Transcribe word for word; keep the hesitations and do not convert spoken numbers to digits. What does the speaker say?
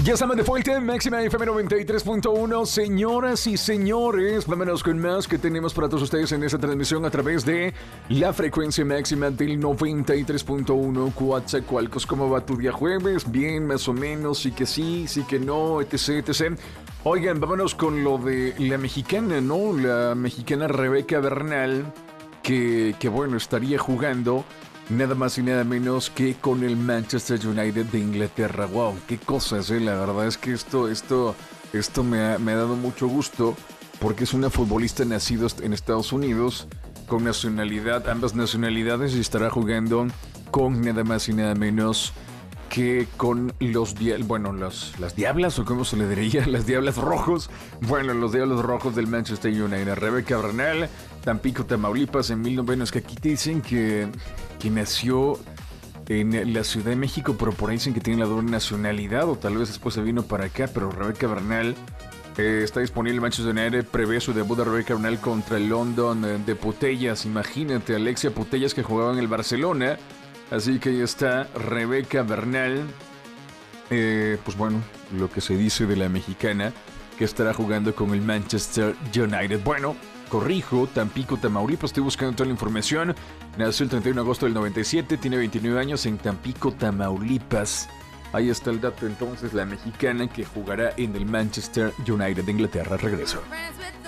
Ya estamos de vuelta en Máxima F M noventa y tres punto uno. Señoras y señores, vámonos con más que tenemos para todos ustedes en esta transmisión a través de la frecuencia máxima del noventa y tres punto uno. Coatzacoalcos, ¿cómo va tu día jueves? Bien, más o menos, sí que sí, sí que no, etc, etcétera. Oigan, vámonos con lo de la mexicana, ¿no? La mexicana Rebeca Bernal, que, que bueno, estaría jugando nada más y nada menos que con el Manchester United de Inglaterra. Wow, qué cosas, eh. La verdad es que esto, esto, esto me ha, me ha dado mucho gusto porque es una futbolista nacida en Estados Unidos con nacionalidad, ambas nacionalidades, y estará jugando con nada más y nada menos que con los bueno, los, las Diablas, o cómo se le diría, las Diablas Rojos. Bueno, los Diablos Rojos del Manchester United. Rebeca Bernal, Tampico, Tamaulipas, en mil novecientos. Que aquí te dicen que, que nació en la Ciudad de México, pero por ahí dicen que tiene la doble nacionalidad, o tal vez después se vino para acá. Pero Rebeca Bernal eh, está disponible en Manchester United. Prevé su debut de Rebeca Bernal contra el London eh, de Putellas. Imagínate, Alexia Putellas, que jugaba en el Barcelona. Así que ahí está Rebeca Bernal. Eh, pues bueno, lo que se dice de la mexicana, que estará jugando con el Manchester United. Bueno, corrijo, Tampico, Tamaulipas, estoy buscando toda la información. Nació el treinta y uno de agosto del noventa y siete, tiene veintinueve años en Tampico, Tamaulipas. Ahí está el dato entonces, la mexicana que jugará en el Manchester United de Inglaterra. Regreso.